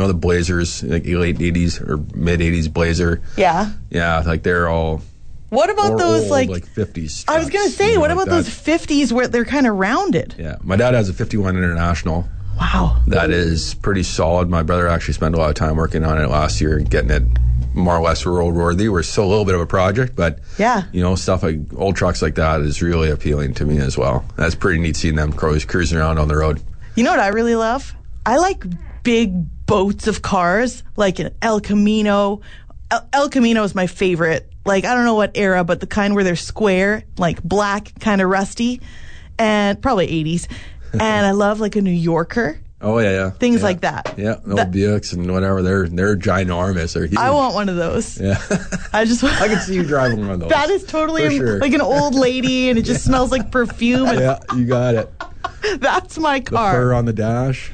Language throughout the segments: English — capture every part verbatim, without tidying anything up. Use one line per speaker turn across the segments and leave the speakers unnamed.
know, the Blazers, like late eighties or mid eighties Blazer.
Yeah.
Yeah, like they're all...
What about those,
old,
like...
like fifties.
I was going to say, what
like
about
that.
those fifties where they're kind of rounded?
Yeah. My dad has a fifty-one International.
Wow.
That is pretty solid. My brother actually spent a lot of time working on it last year and getting it more or less roadworthy. We're still a little bit of a project, but
yeah,
you know, stuff like old trucks like that is really appealing to me as well. That's pretty neat seeing them cruise, cruising around on the road.
You know what I really love? I like big boats of cars, like an El Camino. El, El Camino is my favorite. Like, I don't know what era, but the kind where they're square, like black, kind of rusty, and probably eighties. And I love like a New Yorker.
Oh, yeah, yeah.
Things
yeah.
like that.
Yeah, old
that,
Buicks and whatever. They're they're ginormous. They're huge.
I want one of those.
Yeah.
I just want...
I can see you driving one of those.
That is totally
sure.
like an old lady, and it just smells like perfume. And
yeah, you got it.
That's my car.
The fur on the dash.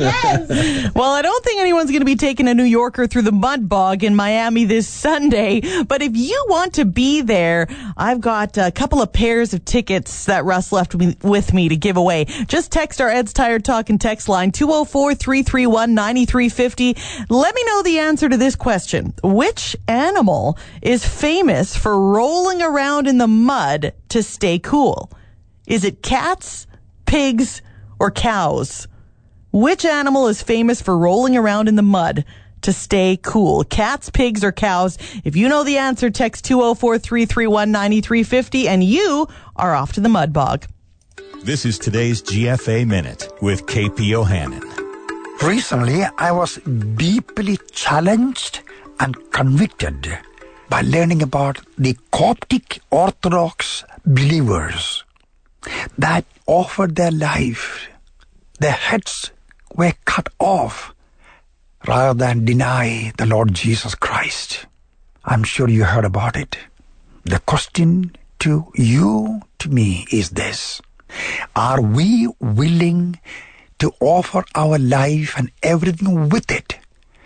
Yes. Well, I don't think anyone's going to be taking a New Yorker through the mud bog in Miami this Sunday. But if you want to be there, I've got a couple of pairs of tickets that Russ left with me to give away. Just text our Ed's Tire Talk and text line two oh four, three three one, nine three five oh. Let me know the answer to this question. Which animal is famous for rolling around in the mud to stay cool? Is it cats, pigs, or cows? Which animal is famous for rolling around in the mud to stay cool? Cats, pigs, or cows? If you know the answer, text two oh four, three three one, nine three five oh, and you are off to the mud bog.
This is today's G F A Minute with K P Ohanan.
Recently, I was deeply challenged and convicted by learning about the Coptic Orthodox believers that offered their life. Their heads were cut off rather than deny the Lord Jesus Christ. I'm sure you heard about it. The question to you, to me, is this. Are we willing to offer our life and everything with it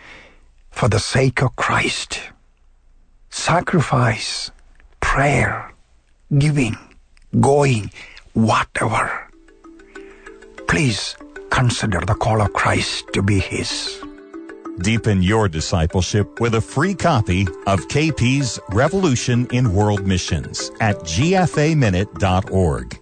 for the sake of Christ? Sacrifice, prayer, giving, going, whatever. Please consider the call of Christ to be His.
Deepen your discipleship with a free copy of K P's Revolution in World Missions at G F A minute dot org.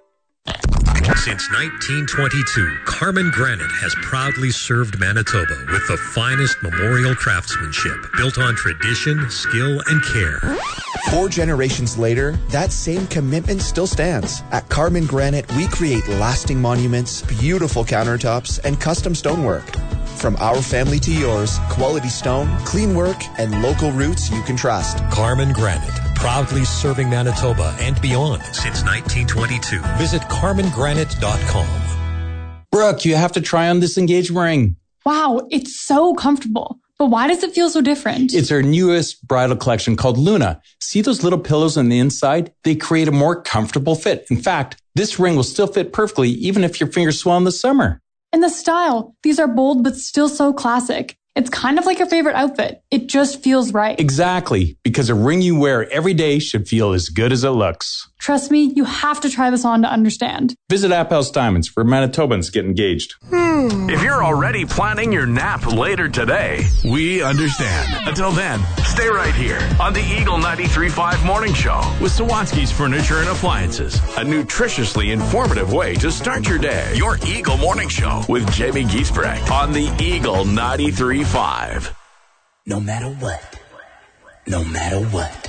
Since nineteen twenty-two, Carmen Granite has proudly served Manitoba with the finest memorial craftsmanship built on tradition, skill, and care.
Four generations later, that same commitment still stands. At Carmen Granite, we create lasting monuments, beautiful countertops, and custom stonework. From our family to yours, quality stone, clean work, and local roots you can trust.
Carmen Granite, proudly serving Manitoba and beyond since nineteen twenty-two. Visit carmen granite dot com.
Brooke, you have to try on this engagement ring.
Wow, it's so comfortable. But why does it feel so different?
It's our newest bridal collection called Luna. See those little pillows on the inside? They create a more comfortable fit. In fact, this ring will still fit perfectly even if your fingers swell in the summer.
And the style. These are bold but still so classic. It's kind of like your favorite outfit. It just feels right.
Exactly, because a ring you wear every day should feel as good as it looks.
Trust me, you have to try this on to understand.
Visit Appel's Diamonds where Manitobans get engaged.
Hmm. If you're already planning your nap later today, we understand. Until then, stay right here on the Eagle ninety-three point five Morning Show with Sawatsky's Furniture and Appliances. A nutritiously informative way to start your day. Your Eagle Morning Show with Jamie Giesbrecht on the Eagle ninety-three point five.
No matter what, no matter what.